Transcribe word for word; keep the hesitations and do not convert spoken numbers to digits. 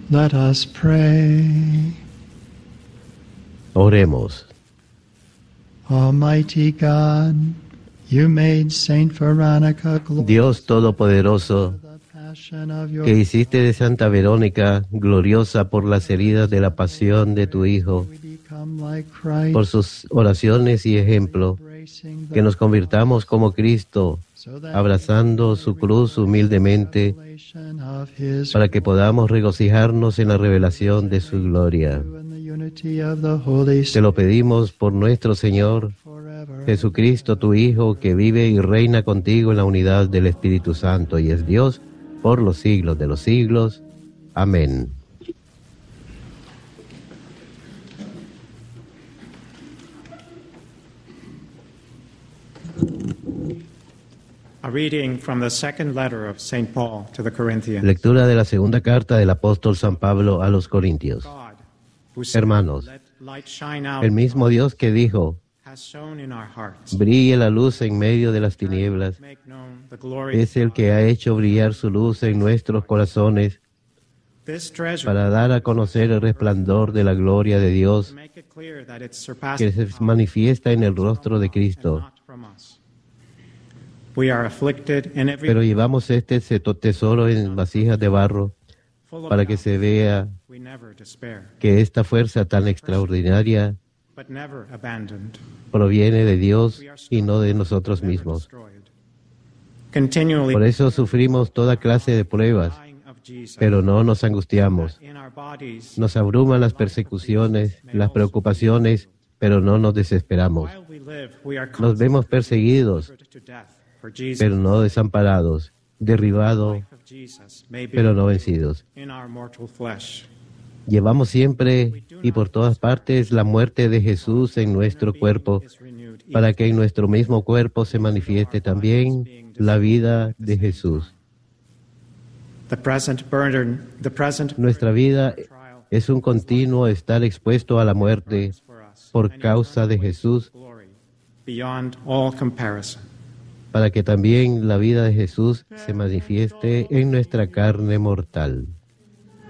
Let us pray. Oremos. Almighty God, you made Saint Veronica glorious Dios Todopoderoso, for the passion of your que hiciste de Santa Verónica gloriosa por las heridas de la pasión de tu Hijo, we become like Christ, por sus oraciones y ejemplo, embracing the que nos convirtamos como Cristo, so that abrazando su cruz humildemente, revelation of his para que podamos regocijarnos en la revelación de su gloria. in the unity of the Holy Te lo pedimos por nuestro Señor forever. Jesucristo, tu Hijo, que vive y reina contigo en la unidad del Espíritu Santo y es Dios por los siglos de los siglos. Amén. A reading from the second letter of Saint Paul to the Corinthians. Lectura de la segunda carta del apóstol San Pablo a los Corintios. God, who said, Hermanos, "Let light shine out," el mismo Dios que dijo, has shone in our hearts. brille la luz en medio de las tinieblas, Make known the glory es el que ha hecho brillar su luz en nuestros corazones this treasure, para dar a conocer el resplandor de la gloria de Dios make it clear that it's que surpassing se manifiesta en el rostro de Cristo. not from us. We are afflicted in every Pero llevamos este tesoro en vasijas de barro full of para que se vea we never despair, que esta fuerza tan extraordinaria but never abandoned, proviene de Dios y no de nosotros never mismos. destroyed. Continually Por eso sufrimos toda clase de pruebas, dying of Jesus, pero no nos angustiamos. in our bodies, Nos abruman las persecuciones, las preocupaciones, pero no nos desesperamos. while we live, we are Nos vemos perseguidos, put to death for Jesus. pero no desamparados, derribados, Life of Jesus may be pero no vencidos. in our mortal flesh. Llevamos siempre y por todas partes la muerte de Jesús en nuestro cuerpo, Is renewed para que en nuestro mismo cuerpo se manifieste también la vida de Jesús. the present burden, the present Nuestra vida trial es un continuo estar expuesto a la muerte for us por causa de Jesús, glory beyond all comparison. para que también la vida de Jesús se manifieste en nuestra carne mortal.